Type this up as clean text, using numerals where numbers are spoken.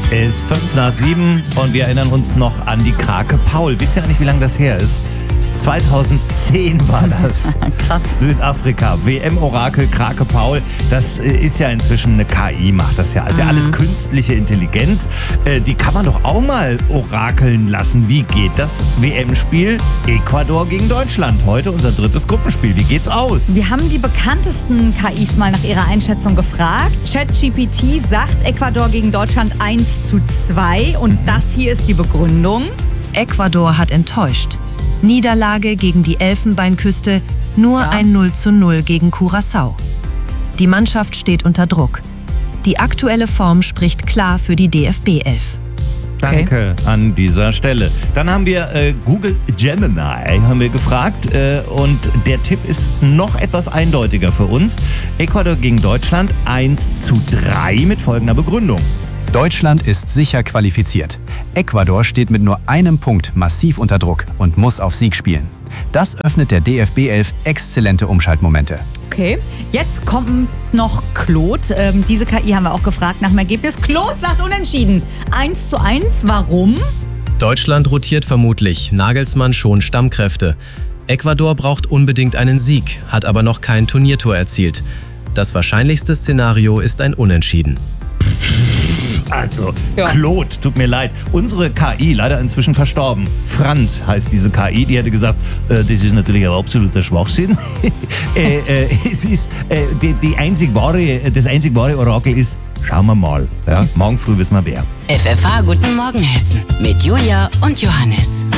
ist 5:05 und wir erinnern uns noch an die Krake Paul. Wisst ihr eigentlich, wie lange das her ist? 2010 war das. Krass. Südafrika, WM-Orakel Krake Paul. Das ist ja inzwischen eine KI, macht das ja. Also alles künstliche Intelligenz. Die kann man doch auch mal orakeln lassen. Wie geht das WM-Spiel? Ecuador gegen Deutschland. Heute unser drittes Gruppenspiel. Wie geht's aus? Wir haben die bekanntesten KIs mal nach ihrer Einschätzung gefragt. ChatGPT sagt Ecuador gegen Deutschland 1:2 und das hier ist die Begründung. Ecuador hat enttäuscht. Niederlage gegen die Elfenbeinküste, nur ein 0:0 gegen Curaçao. Die Mannschaft steht unter Druck. Die aktuelle Form spricht klar für die DFB 11. Danke an dieser Stelle. Dann haben wir Google Gemini haben wir gefragt und der Tipp ist noch etwas eindeutiger für uns. Ecuador gegen Deutschland 1:3 mit folgender Begründung. Deutschland ist sicher qualifiziert. Ecuador steht mit nur einem Punkt massiv unter Druck und muss auf Sieg spielen. Das öffnet der DFB 11 exzellente Umschaltmomente. Okay, jetzt kommt noch Claude. Diese KI haben wir auch gefragt nach dem Ergebnis. Claude sagt unentschieden. 1:1, warum? Deutschland rotiert vermutlich, Nagelsmann schont Stammkräfte. Ecuador braucht unbedingt einen Sieg, hat aber noch kein Turniertor erzielt. Das wahrscheinlichste Szenario ist ein Unentschieden. Also, Ja. Claude, tut mir leid. Unsere KI, leider inzwischen verstorben. Franz heißt diese KI, die hätte gesagt, das ist natürlich ein absoluter Schwachsinn. Es ist, das einzig wahre Orakel ist, schauen wir mal. Ja? Morgen früh wissen wir wer. FFH Guten Morgen Hessen mit Julia und Johannes.